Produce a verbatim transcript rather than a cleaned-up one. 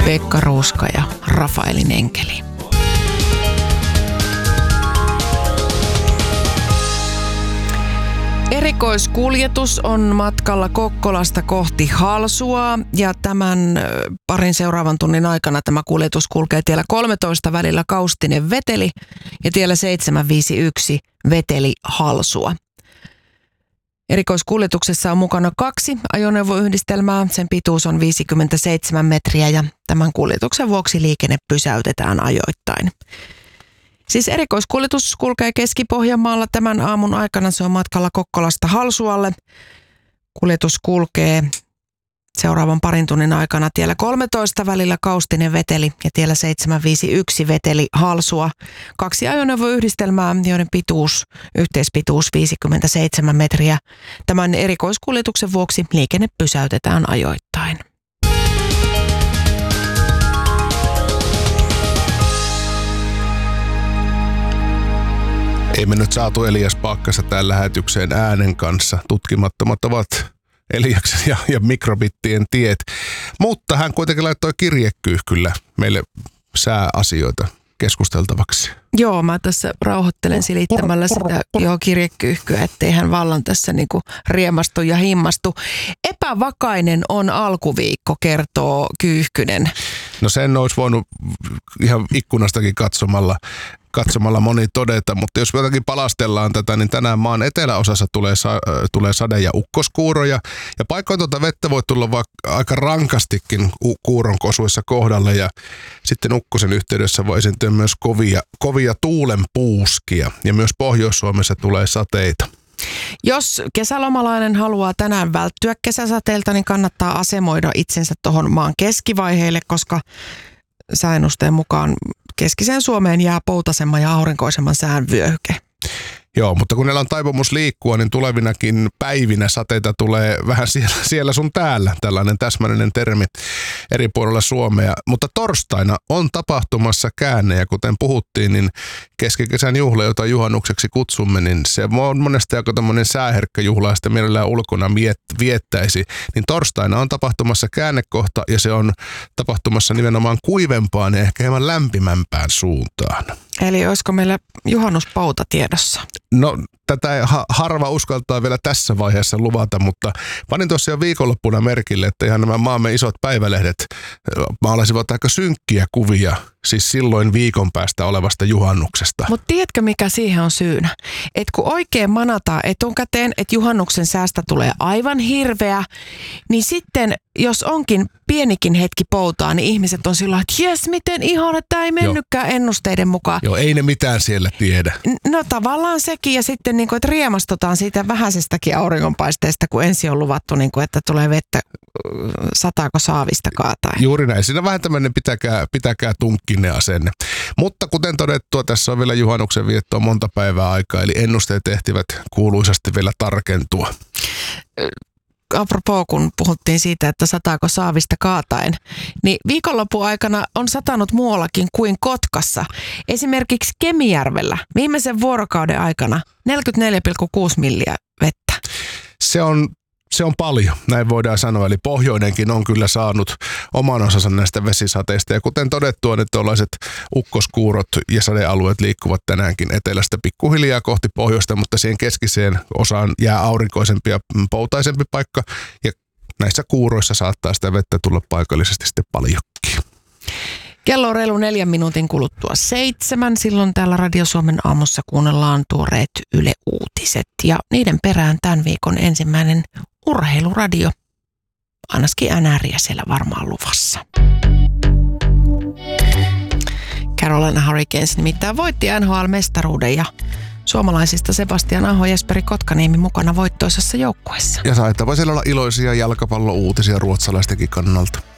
Pekka Ruuska ja Rafaelin enkeli. Erikoiskuljetus on matkalla Kokkolasta kohti Halsuaa ja tämän parin seuraavan tunnin aikana tämä kuljetus kulkee tiellä kolmetoista välillä Kaustinen-Veteli ja tiellä seitsemänsataaviisikymmentäyksi Veteli-Halsua. Erikoiskuljetuksessa on mukana kaksi ajoneuvoyhdistelmää, sen pituus on viisikymmentäseitsemän metriä ja tämän kuljetuksen vuoksi liikenne pysäytetään ajoittain. Siis erikoiskuljetus kulkee Keski-Pohjanmaalla tämän aamun aikana, se on matkalla Kokkolasta Halsualle. Kuljetus kulkee seuraavan parin tunnin aikana tiellä kolmetoista välillä Kaustinen-Veteli ja tiellä seitsemänsataaviisikymmentäyksi Veteli-Halsua. Kaksi ajoneuvoyhdistelmää, joiden pituus, yhteispituus viisikymmentäseitsemän metriä. Tämän erikoiskuljetuksen vuoksi liikenne pysäytetään ajoittain. Ei me nyt saatu Elias Pakkasta tämän lähetykseen äänen kanssa. Tutkimattomat ovat Eliaksen ja, ja mikrobittien tiet. Mutta hän kuitenkin laittoi kirjekyyhkyllä meille sääasioita keskusteltavaksi. Joo, mä tässä rauhoittelen silittämällä sitä joo, kirjekyyhkyä, ettei hän vallan tässä niinku riemastu ja himmastu. Epävakainen on alkuviikko, kertoo Kyyhkynen. No sen olisi voinut ihan ikkunastakin katsomalla katsomalla moni todeta, mutta jos jotakin palastellaan tätä, niin tänään maan eteläosassa tulee, sa- tulee sade- ja ukkoskuuroja. Ja paikoin tuota vettä voi tulla vaikka aika rankastikin u- kuuron kosuissa kohdalle. Ja sitten ukkosen yhteydessä voi esiintyä myös kovia, kovia tuulenpuuskia. Ja myös Pohjois-Suomessa tulee sateita. Jos kesälomalainen haluaa tänään välttyä kesäsateilta, niin kannattaa asemoida itsensä tuohon maan keskivaiheille, koska sääennusteen mukaan keskiseen Suomeen jää poutasemman ja aurinkoisemman sään vyöhyke. Joo, mutta kun näillä on taipumus liikkua, niin tulevinakin päivinä sateita tulee vähän siellä, siellä sun täällä. Tällainen täsmällinen termi eri puolilla Suomea. Mutta torstaina on tapahtumassa käänne ja kuten puhuttiin, niin keskikesän juhla, jota juhannukseksi kutsumme, niin se on monesti aika tämmöinen sääherkkä juhla ja sitä mielellään ulkona miet- viettäisi. Niin torstaina on tapahtumassa käännekohta ja se on tapahtumassa nimenomaan kuivempaan ja ehkä hieman lämpimämpään suuntaan. Eli olisiko meillä juhannuspouta tiedossa? No tätä ei harva uskaltaa vielä tässä vaiheessa luvata, mutta panin tuossa jo viikonloppuna merkille, että ihan nämä maamme isot päivälehdet maalasivat aika synkkiä kuvia, siis silloin viikon päästä olevasta juhannuksesta. Mutta tiedätkö mikä siihen on syynä? Että kun oikein manataan etukäteen, että juhannuksen säästä tulee aivan hirveä, niin sitten jos onkin pienikin hetki poutaa, niin ihmiset on sillä että jes, miten ihana, tämä ei mennytkään Joo. ennusteiden mukaan. Joo, ei ne mitään siellä tiedä. No tavallaan sekin ja sitten niin kuin, että riemastutaan siitä vähäisestäkin auringonpaisteesta, kun ensin on luvattu, niin kuin, että tulee vettä sataako saavista kaatain. Juuri näin. Siinä vähän tämmöinen pitäkää, pitäkää tunkkinen asenne. Mutta kuten todettua, tässä on vielä juhannuksen viettoa monta päivää aikaa, eli ennusteet ehtivät kuuluisasti vielä tarkentua. Apropos, kun puhuttiin siitä, että sataako saavista kaataen, niin viikonlopun aikana on satanut muuallakin kuin Kotkassa. Esimerkiksi Kemijärvellä viimeisen vuorokauden aikana neljäkymmentäneljä pilkku kuusi milliä vettä. Se on, se on paljon, näin voidaan sanoa. Eli pohjoinenkin on kyllä saanut oman osansa näistä vesisateista. Ja kuten todettua, niin tuollaiset ukkoskuurot ja sadealueet liikkuvat tänäänkin etelästä pikkuhiljaa kohti pohjoista, mutta siihen keskiseen osaan jää aurinkoisempi ja poutaisempi paikka. Ja näissä kuuroissa saattaa sitä vettä tulla paikallisesti sitten paljonkin. Kello on reilu neljän minuutin kuluttua seitsemän. Silloin täällä Radio Suomen aamussa kuunnellaan tuoreet Yle Uutiset. Ja niiden perään tämän viikon ensimmäinen urheiluradio. Ainakin N R:iä siellä varmaan luvassa. Carolina Hurricanes nimittäin voitti N H L-mestaruuden ja suomalaisista Sebastian Aho ja Jesperi Kotkaniemi mukana voittoisessa joukkueessa. Ja saattaa siellä olla iloisia jalkapallouutisia ruotsalaistenkin kannalta.